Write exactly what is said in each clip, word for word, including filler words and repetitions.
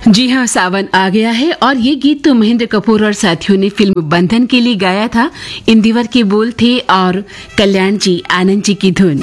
जी हाँ, सावन आ गया है और ये गीत तो महेंद्र कपूर और साथियों ने फिल्म बंधन के लिए गाया था। इंदिवर के बोल थे और कल्याण जी आनंद जी की धुन।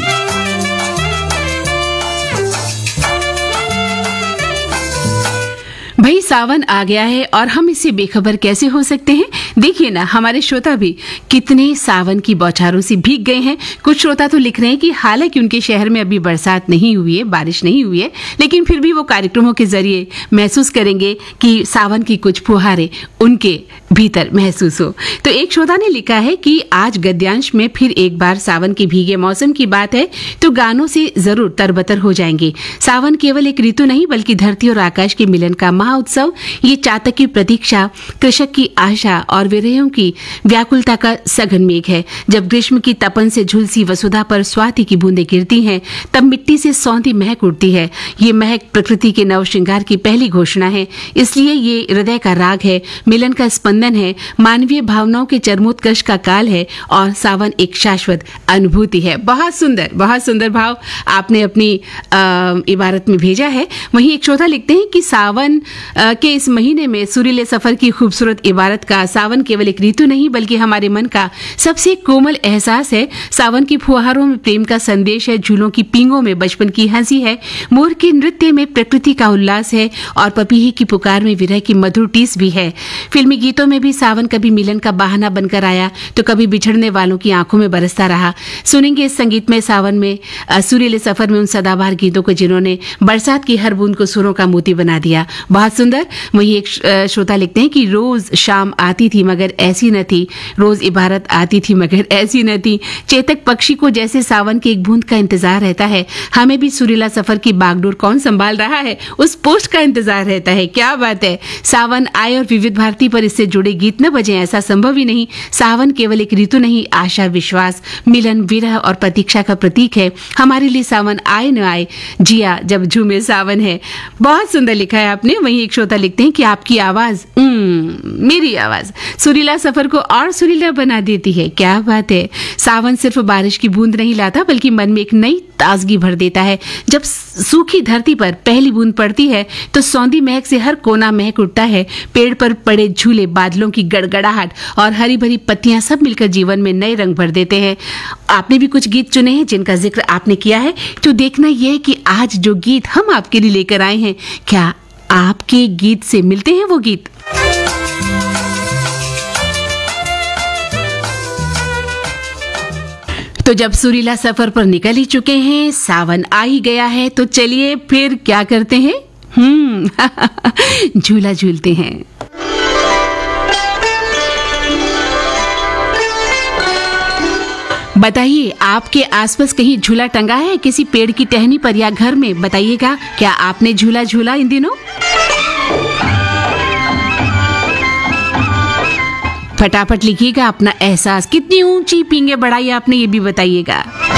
भाई सावन आ गया है और हम इससे बेखबर कैसे हो सकते हैं। देखिए ना, हमारे श्रोता भी कितने सावन की बौछारों से भीग गए हैं। कुछ श्रोता तो लिख रहे हैं कि हालांकि उनके शहर में अभी बरसात नहीं हुई है, बारिश नहीं हुई है, लेकिन फिर भी वो कार्यक्रमों के जरिए महसूस करेंगे कि सावन की कुछ फुहारें उनके भीतर महसूस हो। तो एक श्रोता ने लिखा है कि आज गद्यांश में फिर एक बार सावन के भीगे मौसम की बात है तो गानों से जरूर तरबतर हो जाएंगे। सावन केवल एक ऋतु नहीं बल्कि धरती और आकाश के मिलन का महा उत्सव। ये चातक की प्रतीक्षा, कृषक की आशा और विरहियों की व्याकुलता का सघन मेघ है। जब ग्रीष्म की तपन से झुलसी वसुधा पर स्वाति की बूंदें गिरती हैं, तब मिट्टी से सौंधी महक उठती है। ये महक प्रकृति के नव श्रृंगार की पहली घोषणा है। इसलिए ये हृदय का राग है, मिलन का स्पंदन है, मानवीय भावनाओं के चरमोत्कर्ष का काल है और सावन एक शाश्वत अनुभूति है। बहुत सुंदर, बहुत सुंदर भाव आपने अपनी इबारत में भेजा है। वहीं एक श्रोता लिखते हैं कि सावन के इस महीने में सुरीले सफर की खूबसूरत इबारत का, सावन केवल एक ऋतु नहीं बल्कि हमारे मन का सबसे कोमल एहसास है। सावन की फुहारों में प्रेम का संदेश है, झूलों की पींगों में बचपन की हंसी है, मोर के नृत्य में प्रकृति का उल्लास है और पपीहे की पुकार में विरह की मधुर टीस भी है। फिल्मी गीतों में भी सावन कभी मिलन का बहाना बनकर आया तो कभी बिछड़ने वालों की आंखों में बरसता रहा। सुनेंगे इस संगीत में सावन में सुरीले सफर में उन सदाबहार गीतों को जिन्होंने बरसात की हर बूंद को सुरों का मोती बना दिया। बहुत सुंदर। वही एक श्रोता लिखते हैं कि रोज शाम आती थी मगर ऐसी न थी, रोज इबारत आती थी मगर ऐसी न थी। चेतक पक्षी को जैसे सावन की एक बूंद का इंतजार रहता है, हमें भी सुरीला सफर की बागडोर कौन संभाल रहा है उस पोस्ट का इंतजार रहता है। क्या बात है। सावन आए और विविध भारती पर इससे जुड़े गीत न बजे, ऐसा संभव ही नहीं। सावन केवल एक ऋतु नहीं, आशा, विश्वास, मिलन, विरह और प्रतीक्षा का प्रतीक है। हमारे लिए सावन आए न आए, जिया जब झूमे सावन है। बहुत सुंदर लिखा है आपने। वहीं एक श्रोता लिखते हैं कि आपकी आवाज, मेरी आवाज सुरीला सफर को और सुरीला बना देती है। क्या बात है। सावन सिर्फ बारिश की बूंद नहीं लाता बल्कि मन में एक नई ताजगी भर देता है। जब सूखी धरती पर पहली बूंद पड़ती है तो सौंधी महक से हर कोना महक उठता है। पेड़ पर पड़े झूले, बादलों की गड़गड़ाहट और हरी भरी पत्तियां सब मिलकर जीवन में नए रंग भर देते हैं। आपने भी कुछ गीत चुने हैं जिनका जिक्र आपने किया है, तो देखना यह है कि आज जो गीत हम आपके लिए लेकर आए हैं, क्या आपके गीत से मिलते हैं वो गीत। तो जब सुरीला सफर पर निकल ही चुके हैं, सावन आ ही गया है, तो चलिए फिर क्या करते हैं, हम्म झूला झूलते हैं। बताइए, आपके आसपास कहीं झूला टंगा है, किसी पेड़ की टहनी पर या घर में? बताइएगा, क्या आपने झूला झूला इन दिनों? फटाफट लिखिएगा अपना एहसास। कितनी ऊंची पींगे बढ़ाई आपने, ये भी बताइएगा।